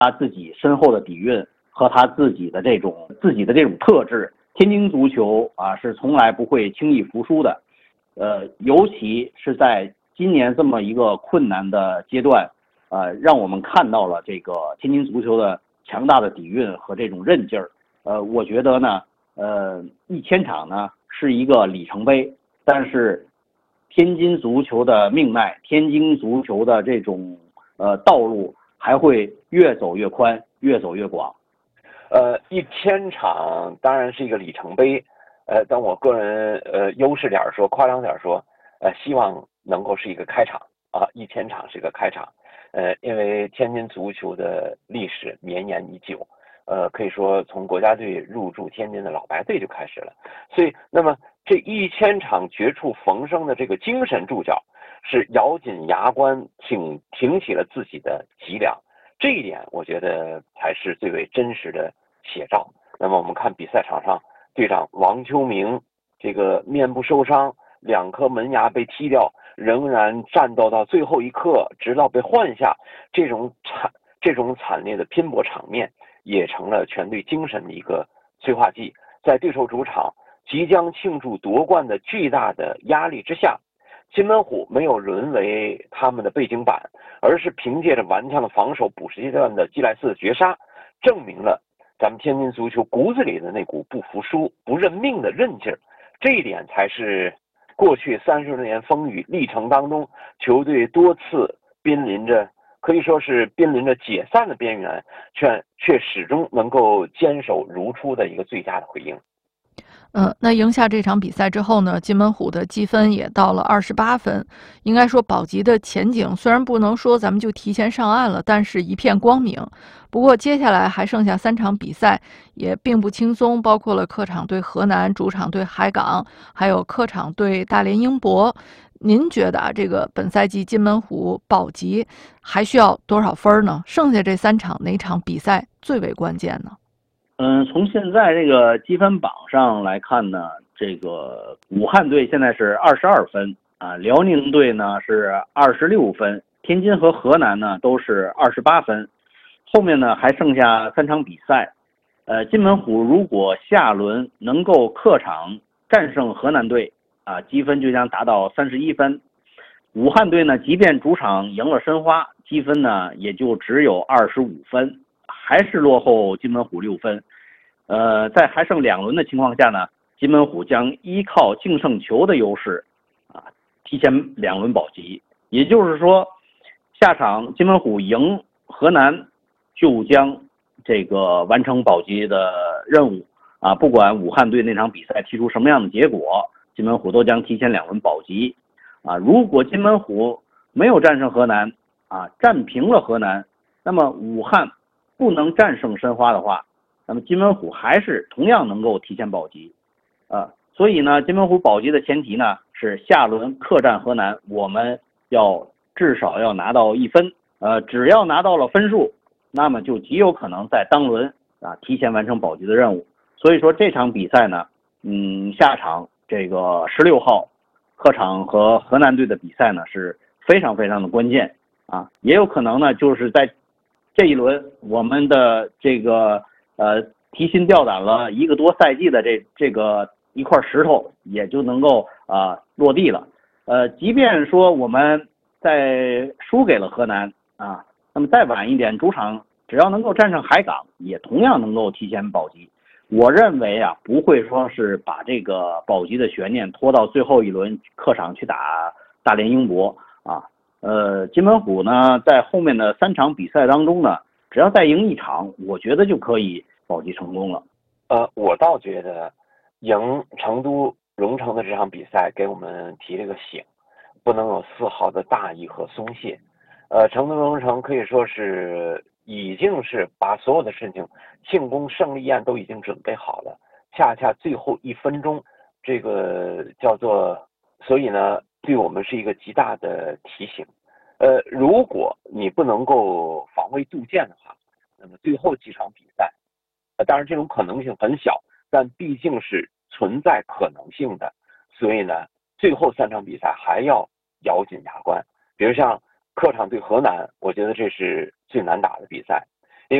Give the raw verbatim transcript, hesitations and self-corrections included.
他自己深厚的底蕴和他自己的这种自己的这种特质，天津足球啊是从来不会轻易服输的。呃，尤其是在今年这么一个困难的阶段，呃，让我们看到了这个天津足球的强大的底蕴和这种韧劲儿。呃，我觉得呢，呃，一千场呢是一个里程碑，但是天津足球的命脉，天津足球的这种呃道路还会越走越宽，越走越广。 呃，一千场当然是一个里程碑，呃，但我个人呃优势点说，夸张点说，呃，希望能够是一个开场啊，一千场是一个开场，呃，因为天津足球的历史绵延已久，呃，可以说从国家队入驻天津的老白队就开始了，所以那么这一千场绝处逢生的这个精神注脚，是咬紧牙关挺挺起了自己的脊梁，这一点我觉得才是最为真实的写照。那么我们看比赛场上，队长王秋明这个面部受伤，两颗门牙被踢掉，仍然战斗到最后一刻，直到被换下，这种惨这种惨烈的拼搏场面，也成了全队精神的一个催化剂。在对手主场即将庆祝夺冠的巨大的压力之下，金门虎没有沦为他们的背景板，而是凭借着顽强的防守、补时阶段的季莱斯的绝杀，证明了咱们天津足球骨子里的那股不服输、不认命的韧劲儿。这一点才是过去三十多年风雨历程当中，球队多次濒临着，可以说是濒临着解散的边缘，却却始终能够坚守如初的一个最佳的回应。 嗯，那赢下这场比赛之后呢，金门虎的积分也到了二十八分。应该说保级的前景虽然不能说咱们就提前上岸了，但是一片光明。不过接下来还剩下三场比赛，也并不轻松，包括了客场对河南、主场对海港，还有客场对大连英博。您觉得啊，这个本赛季金门虎保级还需要多少分呢？剩下这三场哪场比赛最为关键呢？ 嗯，从现在这个积分榜上来看呢，这个武汉队现在是二十二分啊，辽宁队呢是二十六分，天津和河南呢都是二十八分，后面呢还剩下三场比赛。呃，金门虎如果下轮能够客场战胜河南队啊，积分就将达到三十一分。武汉队呢，即便主场赢了申花，积分呢也就只有二十五分，还是落后金门虎六分。呃，在还剩两轮的情况下呢，金门虎将依靠净胜球的优势啊，提前两轮保级。也就是说，下场金门虎赢河南，就将这个完成保级的任务啊。不管武汉队那场比赛踢出什么样的结果，金门虎都将提前两轮保级啊。如果金门虎没有战胜河南啊，战平了河南，那么武汉不能战胜申花的话，那么金门虎还是同样能够提前保级，啊，所以呢，金门虎保级的前提呢是下轮客战河南，我们要至少要拿到一分，呃，只要拿到了分数，那么就极有可能在当轮啊提前完成保级的任务。所以说这场比赛呢，嗯，下场这个十六号客场和河南队的比赛呢是非常非常的关键啊，也有可能呢就是在这一轮我们的这个。呃，提心吊胆了一个多赛季的这这个一块石头也就能够啊、呃、落地了。呃，即便说我们在输给了河南啊，那么再晚一点，主场只要能够战胜海港，也同样能够提前保级。我认为啊，不会说是把这个保级的悬念拖到最后一轮客场去打大连英博啊。呃，金门虎呢，在后面的三场比赛当中呢，只要再赢一场，我觉得就可以保级成功了。 呃，我倒觉得赢成都蓉城的这场比赛给我们提了个醒，不能有丝毫的大意和松懈。呃，成都蓉城可以说是已经是把所有的事情庆功胜利宴都已经准备好了，恰恰最后一分钟，这个叫做，所以呢，对我们是一个极大的提醒。呃，如果你不能够防微杜渐的话，那么最后几场比赛，呃，当然这种可能性很小，但毕竟是存在可能性的，所以呢，最后三场比赛还要咬紧牙关。比如像客场对河南，我觉得这是最难打的比赛，